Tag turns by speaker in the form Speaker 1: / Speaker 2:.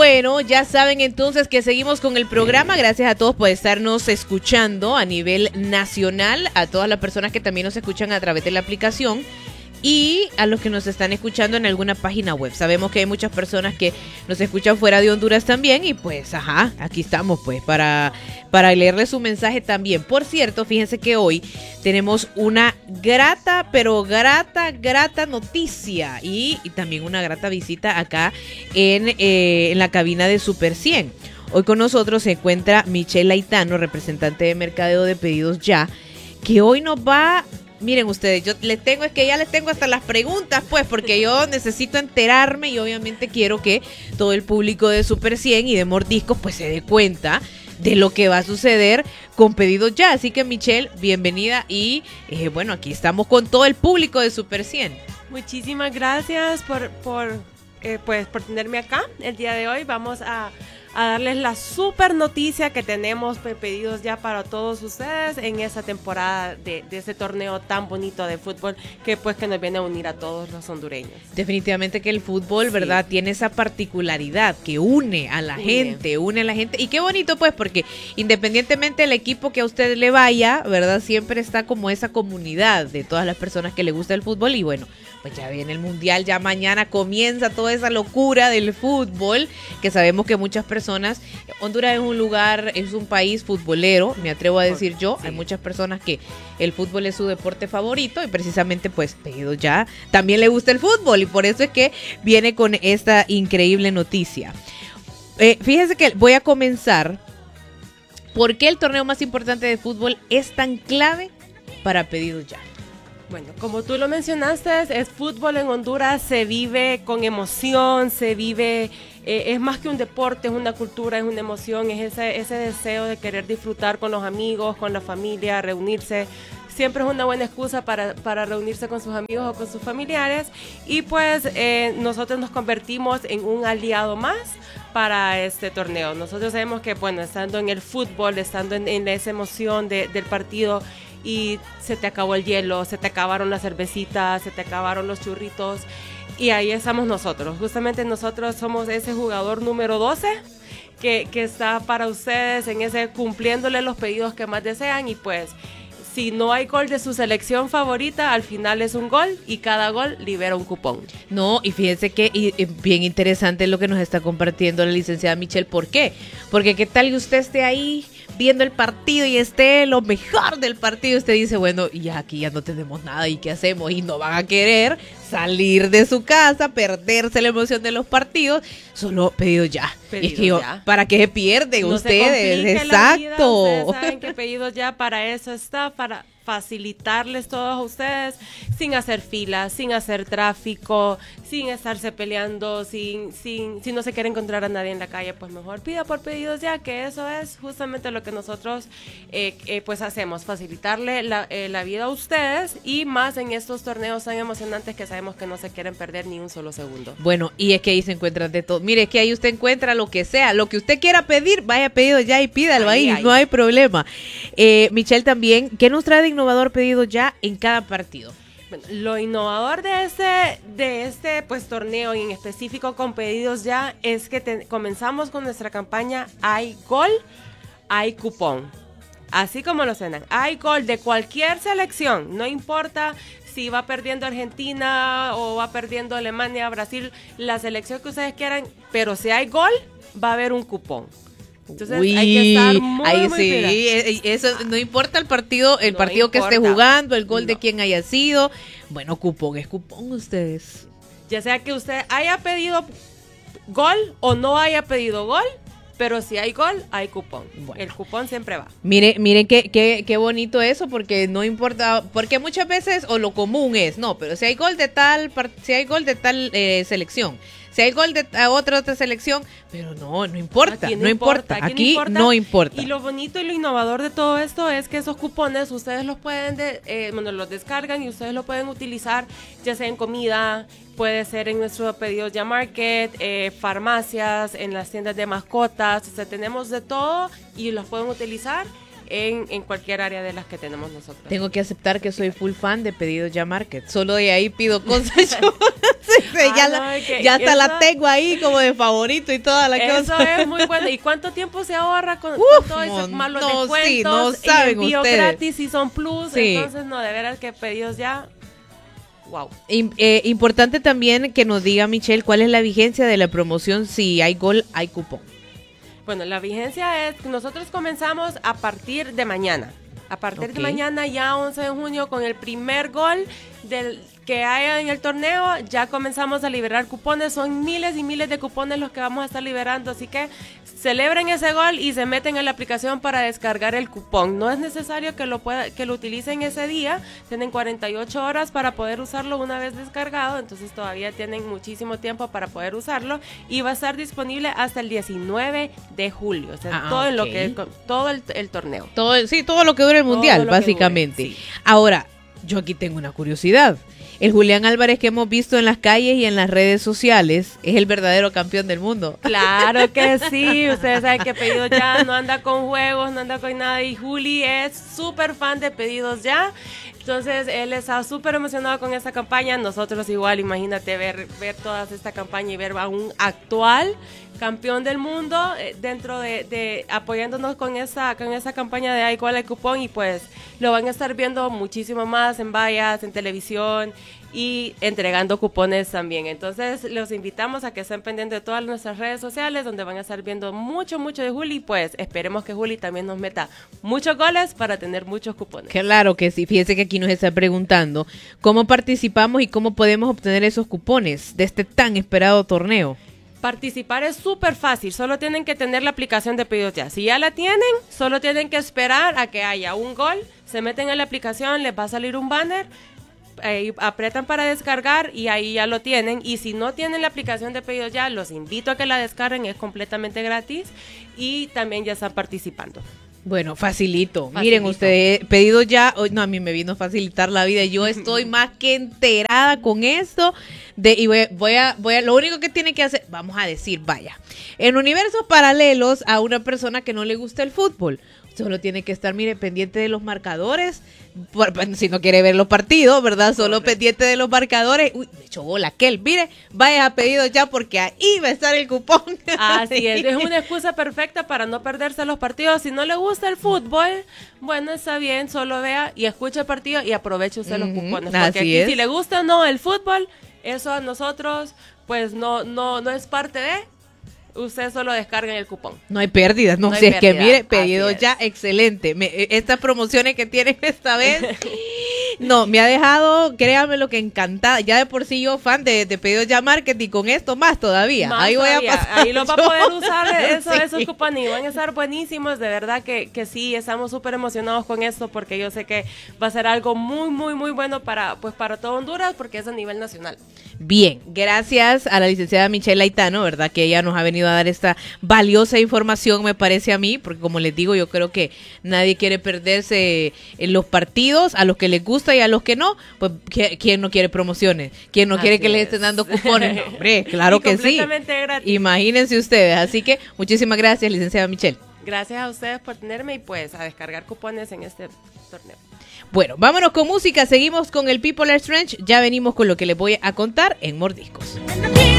Speaker 1: Bueno, ya saben entonces que seguimos con el programa. Gracias a todos por estarnos escuchando a nivel nacional, a todas las personas que también nos escuchan a través de la aplicación y a los que nos están escuchando en alguna página web. Sabemos que hay muchas personas que nos escuchan fuera de Honduras también y pues, aquí estamos pues para leerles su mensaje también. Por cierto, fíjense que hoy tenemos una grata, pero grata noticia y también una grata visita acá en la cabina de Super 100. Hoy con nosotros se encuentra Michelle Aitano, representante de Mercadeo de Pedidos Ya, que hoy nos va... Miren ustedes, ya les tengo hasta las preguntas, pues, porque yo necesito enterarme y obviamente quiero que todo el público de Super 100 y de Mordiscos, pues, se dé cuenta de lo que va a suceder con Pedidos Ya. Así que, Michelle, bienvenida y, bueno, aquí estamos con todo el público de Super 100.
Speaker 2: Muchísimas gracias por tenerme acá. El día de hoy vamos a darles la super noticia que tenemos Pedidos Ya para todos ustedes en esta temporada de este torneo tan bonito de fútbol que nos viene a unir a todos los hondureños.
Speaker 1: Definitivamente que el fútbol, sí, ¿verdad? Tiene esa particularidad que une a la gente. Y qué bonito pues, porque independientemente del equipo que a usted le vaya, ¿verdad? Siempre está como esa comunidad de todas las personas que le gusta el fútbol y bueno, pues ya viene el mundial, ya mañana comienza toda esa locura del fútbol, que sabemos que muchas personas, Honduras es un país futbolero, me atrevo a decir yo, sí. Hay muchas personas que el fútbol es su deporte favorito y precisamente pues Pedidos Ya también le gusta el fútbol y por eso es que viene con esta increíble noticia. Fíjense que voy a comenzar, ¿por qué el torneo más importante de fútbol es tan clave para Pedidos Ya?
Speaker 2: Bueno, como tú lo mencionaste, es fútbol en Honduras, se vive con emoción, se vive, es más que un deporte, es una cultura, es una emoción, es ese deseo de querer disfrutar con los amigos, con la familia, reunirse. Siempre es una buena excusa para reunirse con sus amigos o con sus familiares y pues nosotros nos convertimos en un aliado más para este torneo. Nosotros sabemos que, bueno, estando en el fútbol, estando en esa emoción del partido, y se te acabó el hielo, se te acabaron las cervecitas, se te acabaron los churritos y ahí estamos nosotros. Justamente nosotros somos ese jugador número 12 que está para ustedes en ese cumpliéndole los pedidos que más desean y pues si no hay gol de su selección favorita, al final es un gol y cada gol libera un cupón.
Speaker 1: No, y fíjense que bien interesante lo que nos está compartiendo la licenciada Michelle. ¿Por qué? Porque qué tal que usted esté ahí viendo el partido y esté lo mejor del partido. Usted dice, bueno, ya aquí ya no tenemos nada y ¿qué hacemos? Y no van a querer salir de su casa, perderse la emoción de los partidos, solo Pedidos Ya. Y es que ya. ¿Para qué se pierden
Speaker 2: no
Speaker 1: ustedes?
Speaker 2: Se
Speaker 1: Exacto.
Speaker 2: Ustedes saben que Pedidos Ya para eso está, para facilitarles todos a ustedes sin hacer filas, sin hacer tráfico, sin estarse peleando, si no se quiere encontrar a nadie en la calle, pues mejor pida por Pedidos Ya, que eso es justamente lo que nosotros pues hacemos, facilitarle la vida a ustedes y más en estos torneos tan emocionantes que sabemos que no se quieren perder ni un solo segundo.
Speaker 1: Bueno, y es que ahí se encuentran de todo. Mire, es que ahí usted encuentra lo que sea, lo que usted quiera pedir, vaya a Pedidos Ya y pídalo ahí. No hay problema. Michelle también, ¿qué nos trae de innovador Pedidos Ya en cada partido?
Speaker 2: Bueno, lo innovador de este pues torneo y en específico con Pedidos Ya es que comenzamos con nuestra campaña Hay Gol, Hay Cupón. Así como lo suenan, hay gol de cualquier selección, no importa si va perdiendo Argentina o va perdiendo Alemania, Brasil, la selección que ustedes quieran, pero si hay gol, va a haber un cupón. Entonces hay que estar muy
Speaker 1: sí, eso no importa el partido que esté jugando, el gol de quien haya sido. Bueno, cupón es cupón ustedes.
Speaker 2: Ya sea que usted haya pedido gol o no haya pedido gol, pero si hay gol, hay cupón. Bueno. El cupón siempre va.
Speaker 1: Miren qué bonito eso, porque no importa, porque muchas veces, o lo común es, no, pero si hay gol de tal selección, si hay gol de otra selección, pero no importa, aquí no importa.
Speaker 2: Y lo bonito y lo innovador de todo esto es que esos cupones ustedes los pueden, los descargan y ustedes los pueden utilizar, ya sea en comida, puede ser en nuestro Pedidos Ya Market, farmacias, en las tiendas de mascotas, o sea, tenemos de todo y los pueden utilizar en cualquier área de las que tenemos nosotros.
Speaker 1: Tengo que aceptar que soy full fan de Pedidos Ya Market. Solo de ahí pido cosas yo. Sí. ya hasta la tengo ahí como de favorito y toda la
Speaker 2: cosa. Eso es muy bueno. ¿Y cuánto tiempo se ahorra con todo eso? Más los descuentos,
Speaker 1: sí, no saben
Speaker 2: y envío
Speaker 1: ustedes.
Speaker 2: gratis y son plus.
Speaker 1: Sí.
Speaker 2: Entonces, no, de veras que pedidos ya... Wow.
Speaker 1: Importante también que nos diga, Michelle, cuál es la vigencia de la promoción Si hay gol, hay cupón.
Speaker 2: Bueno, la vigencia es que nosotros comenzamos a partir de mañana. A partir de mañana, ya 11 de junio, con el primer gol del que haya en el torneo, ya comenzamos a liberar cupones. Son miles y miles de cupones los que vamos a estar liberando, así que celebren ese gol y se meten en la aplicación para descargar el cupón. No es necesario que lo utilicen ese día, tienen 48 horas para poder usarlo una vez descargado, entonces todavía tienen muchísimo tiempo para poder usarlo y va a estar disponible hasta el 19 de julio, o sea, todo el torneo.
Speaker 1: Todo lo que dure el mundial, básicamente.
Speaker 2: Dure, sí.
Speaker 1: Ahora, yo aquí tengo una curiosidad. El Julián Álvarez que hemos visto en las calles y en las redes sociales es el verdadero campeón del mundo.
Speaker 2: Claro que sí, ustedes saben que Pedidos Ya no anda con juegos, no anda con nada, y Juli es súper fan de Pedidos Ya. Entonces él está súper emocionado con esta campaña. Nosotros igual, imagínate ver toda esta campaña y ver a un actual campeón del mundo dentro de apoyándonos con esa campaña de igual el cupón, y pues lo van a estar viendo muchísimo más en vallas, en televisión y entregando cupones también. Entonces los invitamos a que estén pendientes de todas nuestras redes sociales, donde van a estar viendo mucho de Juli. Pues esperemos que Juli también nos meta muchos goles para tener muchos cupones.
Speaker 1: Claro que sí. Fíjense que aquí nos está preguntando cómo participamos y cómo podemos obtener esos cupones de este tan esperado torneo.
Speaker 2: Participar es súper fácil, solo tienen que tener la aplicación de Pedidos Ya. Si ya la tienen, solo tienen que esperar a que haya un gol, se meten en la aplicación, les va a salir un banner, aprietan para descargar y ahí ya lo tienen. Y si no tienen la aplicación de Pedidos Ya, los invito a que la descarguen, es completamente gratis y también ya están participando.
Speaker 1: Bueno, facilito. Miren ustedes, Pedidos Ya, no, a mí me vino a facilitar la vida. Yo estoy más que enterada con esto. Y voy a, lo único que tiene que hacer, vamos a decir, vaya, en universos paralelos a una persona que no le gusta el fútbol, solo tiene que estar, mire, pendiente de los marcadores, si no quiere ver los partidos, ¿verdad? Solo correcto. Pendiente de los marcadores. Uy, me echó bola aquel, mire, vaya a Pedidos Ya porque ahí va a estar el cupón.
Speaker 2: Así es una excusa perfecta para no perderse los partidos. Si no le gusta el fútbol, bueno, está bien, solo vea y escuche el partido y aproveche usted los cupones. Porque aquí, si le gusta o no el fútbol, eso a nosotros, pues no es parte de... Usted solo descarga el cupón.
Speaker 1: No hay pérdidas, no sé, es que mire, Pedidos Ya, excelente. Estas promociones que tienen esta vez, no, me ha dejado, créanme lo que encantada. Ya de por sí yo fan de Pedidos Ya Marketing, con esto más todavía. Ahí voy a pasar.
Speaker 2: Ahí lo va a poder usar esos cupones y van a estar buenísimos. De verdad que sí, estamos súper emocionados con esto porque yo sé que va a ser algo muy bueno para todo Honduras porque es a nivel nacional.
Speaker 1: Bien, gracias a la licenciada Michelle Aitano, ¿verdad? Que ella nos ha venido a dar esta valiosa información, me parece a mí, porque como les digo, yo creo que nadie quiere perderse en los partidos, a los que les gusta y a los que no, pues ¿quién no quiere promociones? ¿Quién no quiere que les estén dando cupones? No, hombre, claro que sí.
Speaker 2: Completamente gratis.
Speaker 1: Imagínense ustedes, así que muchísimas gracias, licenciada Michelle.
Speaker 2: Gracias a ustedes por tenerme y pues a descargar cupones en este torneo.
Speaker 1: Bueno, vámonos con música, seguimos con el People Are Strange, ya venimos con lo que les voy a contar en Mordiscos.